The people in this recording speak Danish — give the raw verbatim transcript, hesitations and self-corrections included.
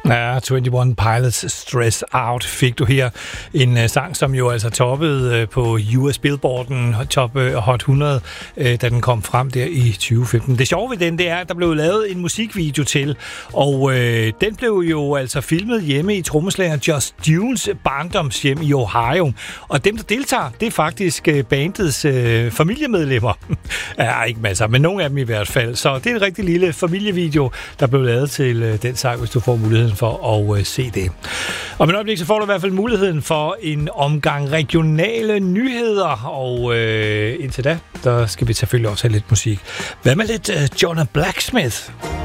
Ja, enogtyve Pilots Stress Out fik du her. En uh, sang, som jo altså toppede uh, på U S Billboarden Top uh, Hot hundrede, uh, da den kom frem der i tyve femten. Det sjove ved den, det er, at der blev lavet en musikvideo til, og uh, den blev jo altså filmet hjemme i trommeslager Just Dunes barndomshjem i Ohio. Og dem, der deltager, det er faktisk uh, bandets uh, familiemedlemmer. Ja, ikke masser, men nogle af dem i hvert fald. Så det er en rigtig lille familievideo, der blev lavet til uh, den sang, hvis du får muligheden for at uh, se det. Om et øjeblik, så får du i hvert fald muligheden for en omgang regionale nyheder, og uh, indtil da, der skal vi selvfølgelig også have lidt musik. Hvad med lidt uh, Jonah Blacksmith?